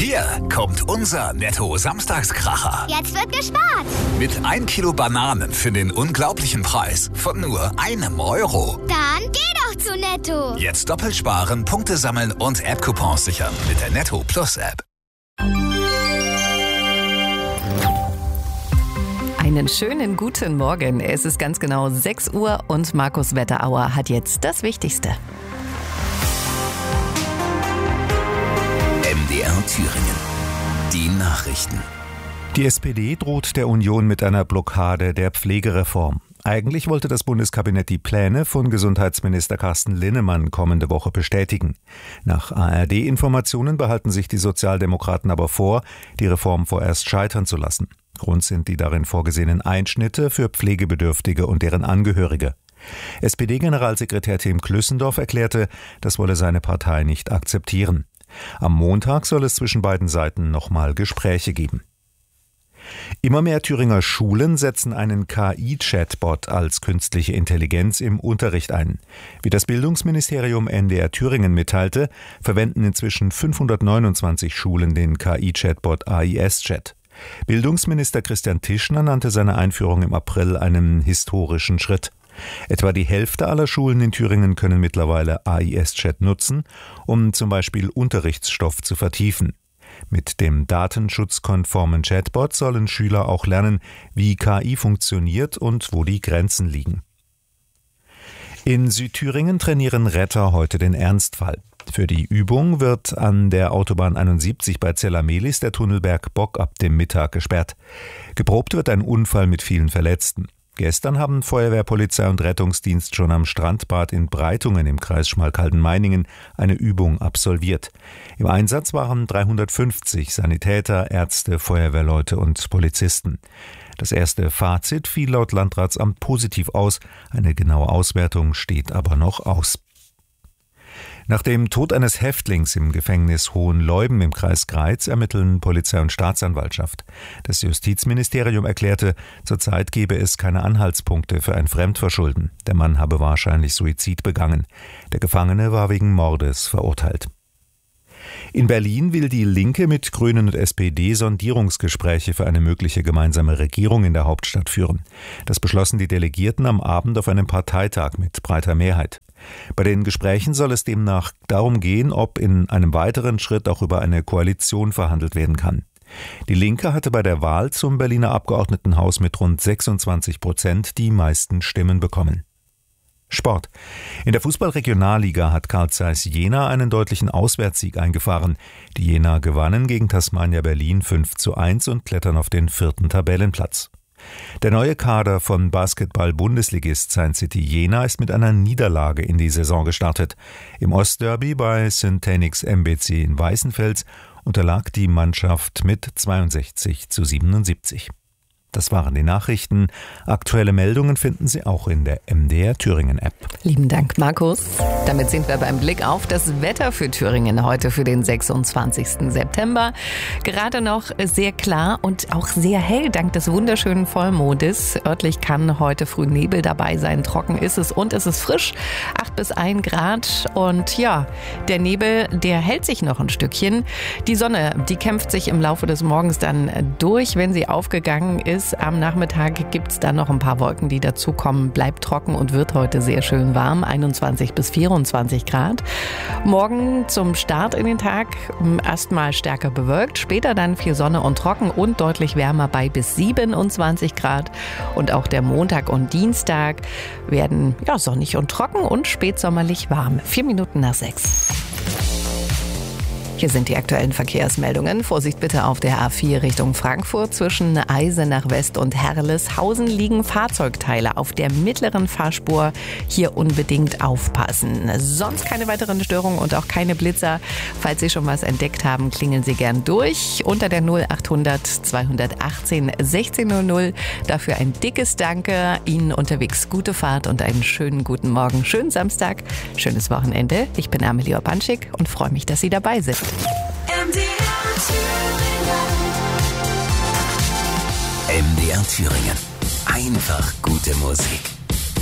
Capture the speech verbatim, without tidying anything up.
Hier kommt unser Netto-Samstagskracher. Jetzt wird gespart. Mit ein Kilo Bananen für den unglaublichen Preis von nur einem Euro. Dann geh doch zu Netto. Jetzt doppelt sparen, Punkte sammeln und App-Coupons sichern mit der Netto Plus App. Einen schönen guten Morgen. Es ist ganz genau sechs Uhr und Markus Wetterauer hat jetzt das Wichtigste. M D R Thüringen. Die Nachrichten. Die S P D droht der Union mit einer Blockade der Pflegereform. Eigentlich wollte das Bundeskabinett die Pläne von Gesundheitsminister Carsten Linnemann kommende Woche bestätigen. Nach A R D-Informationen behalten sich die Sozialdemokraten aber vor, die Reform vorerst scheitern zu lassen. Grund sind die darin vorgesehenen Einschnitte für Pflegebedürftige und deren Angehörige. S P D-Generalsekretär Tim Klüssendorf erklärte, das wolle seine Partei nicht akzeptieren. Am Montag soll es zwischen beiden Seiten nochmal Gespräche geben. Immer mehr Thüringer Schulen setzen einen K I-Chatbot als künstliche Intelligenz im Unterricht ein. Wie das Bildungsministerium N D R Thüringen mitteilte, verwenden inzwischen fünfhundertneunundzwanzig Schulen den K I-Chatbot A I S-Chat. Bildungsminister Christian Tischner nannte seine Einführung im April einen historischen Schritt. Etwa die Hälfte aller Schulen in Thüringen können mittlerweile A I S-Chat nutzen, um zum Beispiel Unterrichtsstoff zu vertiefen. Mit dem datenschutzkonformen Chatbot sollen Schüler auch lernen, wie K I funktioniert und wo die Grenzen liegen. In Südthüringen trainieren Retter heute den Ernstfall. Für die Übung wird an der Autobahn einundsiebzig bei Zellamelis der Tunnelberg Bock ab dem Mittag gesperrt. Geprobt wird ein Unfall mit vielen Verletzten. Gestern haben Feuerwehr, Polizei und Rettungsdienst schon am Strandbad in Breitungen im Kreis Schmalkalden-Meiningen eine Übung absolviert. Im Einsatz waren dreihundertfünfzig Sanitäter, Ärzte, Feuerwehrleute und Polizisten. Das erste Fazit fiel laut Landratsamt positiv aus, eine genaue Auswertung steht aber noch aus. Nach dem Tod eines Häftlings im Gefängnis Hohenleuben im Kreis Greiz ermitteln Polizei und Staatsanwaltschaft. Das Justizministerium erklärte, zurzeit gebe es keine Anhaltspunkte für ein Fremdverschulden. Der Mann habe wahrscheinlich Suizid begangen. Der Gefangene war wegen Mordes verurteilt. In Berlin will die Linke mit Grünen und S P D Sondierungsgespräche für eine mögliche gemeinsame Regierung in der Hauptstadt führen. Das beschlossen die Delegierten am Abend auf einem Parteitag mit breiter Mehrheit. Bei den Gesprächen soll es demnach darum gehen, ob in einem weiteren Schritt auch über eine Koalition verhandelt werden kann. Die Linke hatte bei der Wahl zum Berliner Abgeordnetenhaus mit rund sechsundzwanzig Prozent die meisten Stimmen bekommen. Sport. In der Fußball-Regionalliga hat Carl Zeiss Jena einen deutlichen Auswärtssieg eingefahren. Die Jena gewannen gegen Tasmania Berlin fünf zu eins und klettern auf den vierten Tabellenplatz. Der neue Kader von Basketball-Bundesligist Saint City Jena ist mit einer Niederlage in die Saison gestartet. Im Ostderby bei Syntanix M B C in Weißenfels unterlag die Mannschaft mit zweiundsechzig zu siebenundsiebzig. Das waren die Nachrichten. Aktuelle Meldungen finden Sie auch in der M D R Thüringen App. Lieben Dank, Markus. Damit sind wir beim Blick auf das Wetter für Thüringen heute für den sechsundzwanzigsten September. Gerade noch sehr klar und auch sehr hell dank des wunderschönen Vollmondes. Örtlich kann heute früh Nebel dabei sein. Trocken ist es und es ist frisch. acht bis ein Grad. Und ja, der Nebel, der hält sich noch ein Stückchen. Die Sonne, die kämpft sich im Laufe des Morgens dann durch, wenn sie aufgegangen ist. Am Nachmittag gibt es dann noch ein paar Wolken, die dazukommen. Bleibt trocken und wird heute sehr schön warm, einundzwanzig bis vierundzwanzig Grad. Morgen zum Start in den Tag erstmal stärker bewölkt, später dann viel Sonne und trocken und deutlich wärmer bei bis siebenundzwanzig Grad. Und auch der Montag und Dienstag werden ja, sonnig und trocken und spätsommerlich warm. Vier Minuten nach sechs. Hier sind die aktuellen Verkehrsmeldungen. Vorsicht bitte auf der A vier Richtung Frankfurt. Zwischen Eisenach West und Herleshausen liegen Fahrzeugteile auf der mittleren Fahrspur. Hier unbedingt aufpassen. Sonst keine weiteren Störungen und auch keine Blitzer. Falls Sie schon was entdeckt haben, klingeln Sie gern durch. Unter der null achthundert zweihundertachtzehn sechzehnhundert. Dafür ein dickes Danke. Ihnen unterwegs gute Fahrt und einen schönen guten Morgen. Schönen Samstag, schönes Wochenende. Ich bin Amelie Opanschik und freue mich, dass Sie dabei sind. M D R Thüringen. M D R Thüringen. Einfach gute Musik.